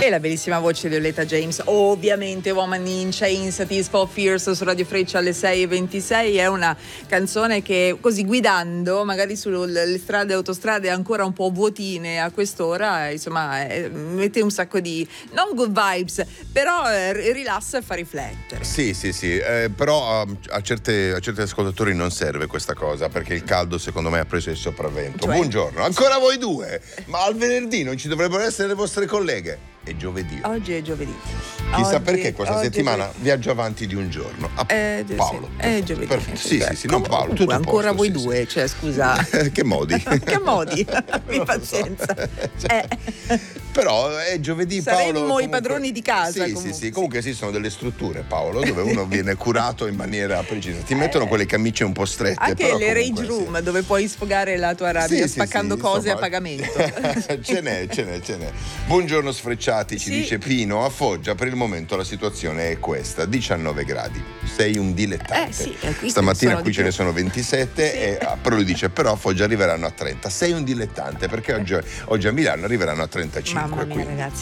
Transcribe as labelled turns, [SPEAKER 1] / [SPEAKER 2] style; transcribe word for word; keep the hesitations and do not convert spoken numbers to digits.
[SPEAKER 1] e la bellissima voce di Violetta James. Ovviamente Woman in Chains, Tears for Fears su Radio Freccia alle sei e ventisei. È una canzone che così guidando magari sulle strade e autostrade ancora un po' vuotine a quest'ora, insomma, eh, mette un sacco di non good vibes, però eh, rilassa e fa riflettere.
[SPEAKER 2] Sì, sì, sì, eh, però a, a, certe, a certi ascoltatori non serve questa cosa, perché il caldo secondo me ha preso il sopravvento. Cioè, buongiorno, ancora voi due, ma al venerdì non ci dovrebbero essere le vostre colleghe. È giovedì.
[SPEAKER 1] Oggi è giovedì.
[SPEAKER 2] Chissà
[SPEAKER 1] oggi,
[SPEAKER 2] perché questa settimana
[SPEAKER 1] è...
[SPEAKER 2] viaggio avanti di un giorno. Ah,
[SPEAKER 1] eh,
[SPEAKER 2] Paolo.
[SPEAKER 1] Sì, è giovedì.
[SPEAKER 2] Per... Sì, sì, sì, non Paolo. Tutto
[SPEAKER 1] ancora
[SPEAKER 2] posto,
[SPEAKER 1] voi
[SPEAKER 2] sì,
[SPEAKER 1] due,
[SPEAKER 2] sì.
[SPEAKER 1] cioè scusa.
[SPEAKER 2] Che modi?
[SPEAKER 1] Che modi? Abbi pazienza.
[SPEAKER 2] Cioè, eh. Però è giovedì,
[SPEAKER 1] saremmo
[SPEAKER 2] Paolo. Saremmo
[SPEAKER 1] i padroni di casa.
[SPEAKER 2] Sì,
[SPEAKER 1] comunque.
[SPEAKER 2] sì, sì. Comunque esistono delle strutture, Paolo, dove uno viene curato in maniera precisa. Ti mettono quelle camicie un po' strette.
[SPEAKER 1] Anche
[SPEAKER 2] però
[SPEAKER 1] le rage
[SPEAKER 2] comunque,
[SPEAKER 1] room,
[SPEAKER 2] sì.
[SPEAKER 1] dove puoi sfogare la tua rabbia
[SPEAKER 2] sì,
[SPEAKER 1] spaccando
[SPEAKER 2] sì,
[SPEAKER 1] cose
[SPEAKER 2] insomma,
[SPEAKER 1] a pagamento.
[SPEAKER 2] ce n'è, ce n'è, ce n'è. Buongiorno sfrecciati, ci
[SPEAKER 1] sì.
[SPEAKER 2] dice Pino. A Foggia per il momento la situazione è questa: diciannove gradi. Sei un dilettante.
[SPEAKER 1] Eh, sì, qui
[SPEAKER 2] Stamattina qui ce
[SPEAKER 1] più.
[SPEAKER 2] ne sono ventisette, sì. e, però lui dice però a Foggia arriveranno a trenta. Sei un dilettante, perché oggi, oggi a Milano arriveranno a trentacinque.
[SPEAKER 1] Mamma mia,
[SPEAKER 2] quindi.
[SPEAKER 1] ragazzi.